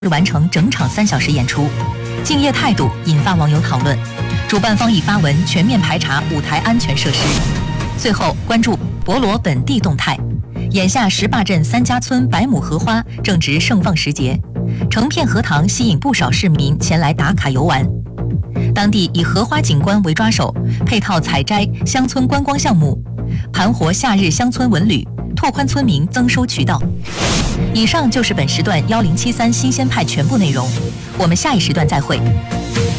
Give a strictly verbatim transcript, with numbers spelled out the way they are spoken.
完成整场三小时演出，敬业态度引发网友讨论。主办方已发文全面排查舞台安全设施。最后关注博罗本地动态，眼下石坝镇三家村百亩荷花正值盛放时节，成片荷塘吸引不少市民前来打卡游玩。当地以荷花景观为抓手，配套采摘乡村观光项目，盘活夏日乡村文旅，拓宽村民增收渠道。以上就是本时段幺零七三新鲜派全部内容，我们下一时段再会。